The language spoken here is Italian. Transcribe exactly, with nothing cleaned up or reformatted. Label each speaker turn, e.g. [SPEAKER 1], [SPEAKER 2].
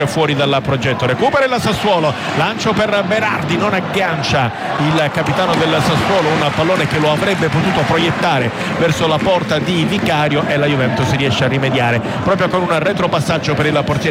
[SPEAKER 1] fuori dal progetto. Recupera il Sassuolo, lancio per Berardi, non aggancia il capitano del Sassuolo, un pallone che lo avrebbe potuto proiettare verso la porta di Vicario, e la Juventus riesce a rimediare proprio con un retropassaggio per il portiere